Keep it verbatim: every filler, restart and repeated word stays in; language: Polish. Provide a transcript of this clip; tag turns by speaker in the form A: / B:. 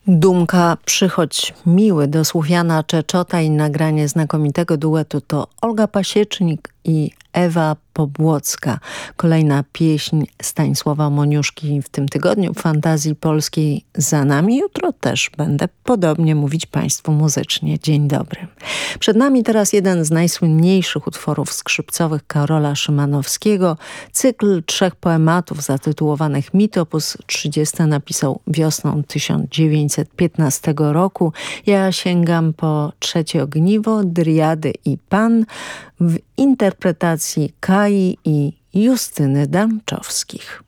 A: Dumka, przychodź miły do Słowiana Czeczota i nagranie znakomitego duetu to Olga Pasiecznik i Ewa Pobłocka. Kolejna pieśń Stanisława Moniuszki w tym tygodniu w Fantazji Polskiej za nami. Jutro też będę podobnie mówić Państwu muzycznie. Dzień dobry. Przed nami teraz jeden z najsłynniejszych utworów skrzypcowych Karola Szymanowskiego. Cykl trzech poematów zatytułowanych Mit op. trzydzieści napisał wiosną tysiąc dziewięćset piętnastego roku. Ja sięgam po Trzecie ogniwo, Driady i Pan w interpretacji Kai i Justyny Damczowskich.